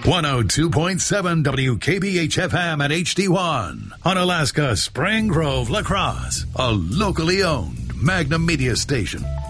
102.7 WKBH-FM at HD1 on Alaska Spring Grove, La Crosse, a locally owned Magnum Media station.